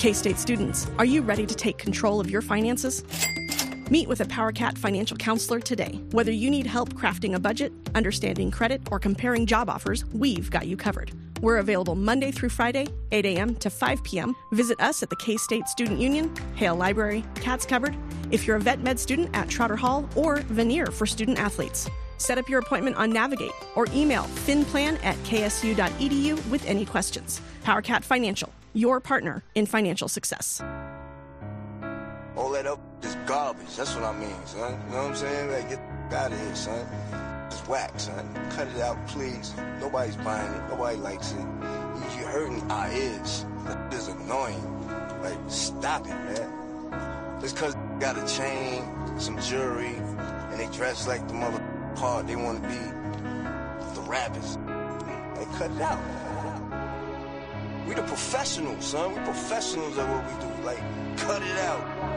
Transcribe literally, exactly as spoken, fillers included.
K-State students, are you ready to take control of your finances? Meet with a PowerCat financial counselor today. Whether you need help crafting a budget, understanding credit, or comparing job offers, we've got you covered. We're available Monday through Friday, eight a.m. to five p.m. Visit us at the K-State Student Union, Hale Library, Cats Cupboard, if you're a vet med student at Trotter Hall, or Veneer for student athletes. Set up your appointment on Navigate or email finplan at k s u dot e d u with any questions. PowerCat Financial, your partner in financial success. All that up is garbage. That's what I mean, son. You know what I'm saying? Like, get the out of here, son. It's whack, son. Cut it out, please. Nobody's buying it. Nobody likes it. You're hurting our ears. That is annoying. Like, stop it, man. Just because they got a chain, some jewelry, and they dress like the mother part they want to be, the rappers. They cut it out. We the professionals, son. We professionals at what we do. Like, cut it out.